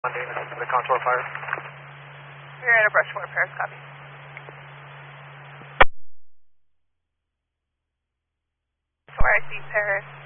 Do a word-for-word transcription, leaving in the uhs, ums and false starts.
The contour fire. We're in a brush for Paris, copy. So I see Paris.